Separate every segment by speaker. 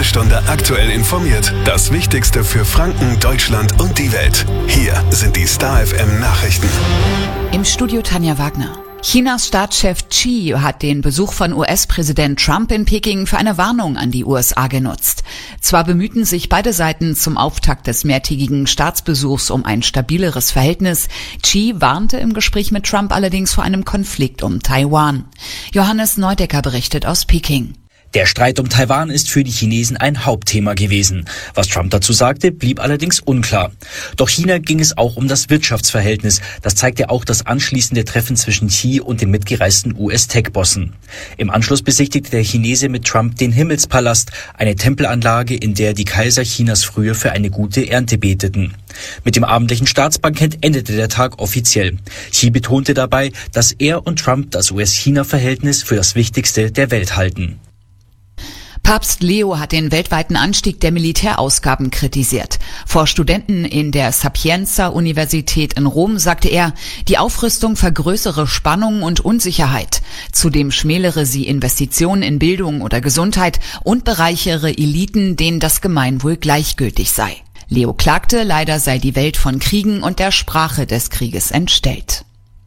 Speaker 1: Stunde aktuell informiert. Das Wichtigste für Franken, Deutschland und die Welt. Hier sind die Star FM Nachrichten.
Speaker 2: Im Studio Tanja Wagner. Chinas Staatschef Xi hat den Besuch von US-Präsident Trump in Peking für eine Warnung an die USA genutzt. Zwar bemühten sich beide Seiten zum Auftakt des mehrtägigen Staatsbesuchs um ein stabileres Verhältnis. Xi warnte im Gespräch mit Trump allerdings vor einem Konflikt um Taiwan. Johannes Neudecker berichtet aus Peking.
Speaker 3: Der Streit um Taiwan ist für die Chinesen ein Hauptthema gewesen. Was Trump dazu sagte, blieb allerdings unklar. Doch China ging es auch um das Wirtschaftsverhältnis. Das zeigte auch das anschließende Treffen zwischen Xi und den mitgereisten US-Tech-Bossen. Im Anschluss besichtigte der Chinese mit Trump den Himmelspalast, eine Tempelanlage, in der die Kaiser Chinas früher für eine gute Ernte beteten. Mit dem abendlichen Staatsbankett endete der Tag offiziell. Xi betonte dabei, dass er und Trump das US-China-Verhältnis für das Wichtigste der Welt halten.
Speaker 2: Papst Leo hat den weltweiten Anstieg der Militärausgaben kritisiert. Vor Studenten in der Sapienza-Universität in Rom sagte er, die Aufrüstung vergrößere Spannung und Unsicherheit. Zudem schmälere sie Investitionen in Bildung oder Gesundheit und bereichere Eliten, denen das Gemeinwohl gleichgültig sei. Leo klagte, leider sei die Welt von Kriegen und der Sprache des Krieges entstellt.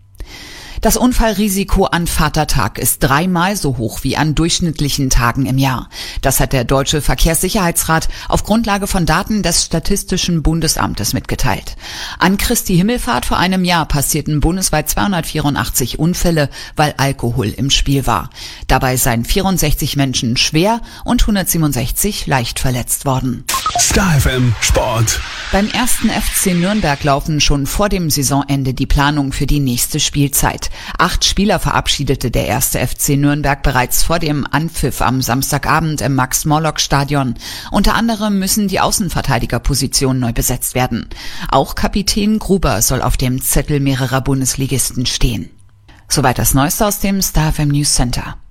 Speaker 2: Das Unfallrisiko an Vatertag ist 3-mal so hoch wie an durchschnittlichen Tagen im Jahr. Das hat der Deutsche Verkehrssicherheitsrat auf Grundlage von Daten des Statistischen Bundesamtes mitgeteilt. An Christi Himmelfahrt vor einem Jahr passierten bundesweit 284 Unfälle, weil Alkohol im Spiel war. Dabei seien 64 Menschen schwer und 167 leicht verletzt worden.
Speaker 1: Star FM Sport.
Speaker 2: Beim 1. FC Nürnberg laufen schon vor dem Saisonende die Planungen für die nächste Spielzeit. 8 Spieler verabschiedete der 1. FC Nürnberg bereits vor dem Anpfiff am Samstagabend im Max-Morlock-Stadion. Unter anderem müssen die Außenverteidigerpositionen neu besetzt werden. Auch Kapitän Gruber soll auf dem Zettel mehrerer Bundesligisten stehen. Soweit das Neueste aus dem Star FM News Center.